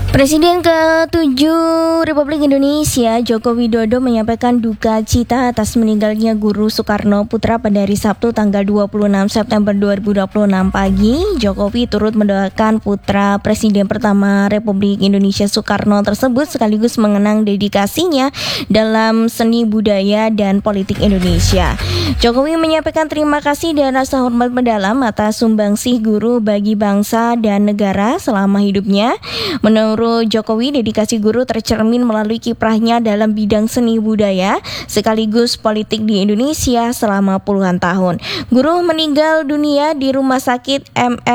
Presiden ke-7 Republik Indonesia Joko Widodo menyampaikan duka cita atas meninggalnya Guru Soekarno Putra pada hari Sabtu tanggal 26 September 2026 pagi. Jokowi turut mendoakan putra Presiden pertama Republik Indonesia Soekarno tersebut sekaligus mengenang dedikasinya dalam seni budaya dan politik Indonesia. Jokowi menyampaikan terima kasih dan rasa hormat mendalam atas sumbangsih guru bagi bangsa dan negara selama hidupnya. Menurut Jokowi, dedikasi guru tercermin melalui kiprahnya dalam bidang seni budaya sekaligus politik di Indonesia selama puluhan tahun. Guru meninggal dunia di Rumah Sakit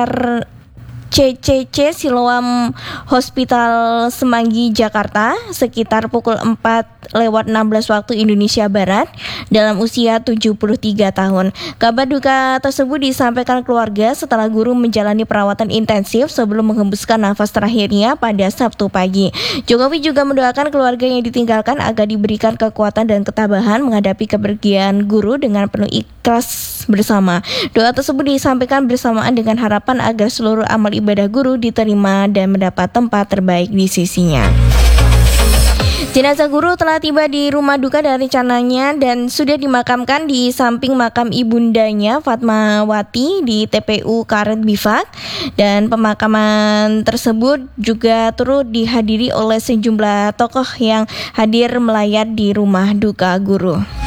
MRCCC Siloam Hospital Semanggi, Jakarta sekitar pukul 4:16 waktu Indonesia Barat dalam usia 73 tahun. Kabar duka tersebut disampaikan keluarga setelah guru menjalani perawatan intensif sebelum menghembuskan nafas terakhirnya pada Sabtu pagi. Jokowi juga mendoakan keluarga yang ditinggalkan agar diberikan kekuatan dan ketabahan menghadapi kepergian guru dengan penuh ikhlas bersama. Doa tersebut disampaikan bersamaan dengan harapan agar seluruh amal ibadah guru diterima dan mendapat tempat terbaik di sisinya. Jenazah guru telah tiba di rumah duka dan rencananya dan sudah dimakamkan di samping makam ibundanya Fatmawati di TPU Karet Bifak, dan pemakaman tersebut juga turut dihadiri oleh sejumlah tokoh yang hadir melayat di rumah duka guru.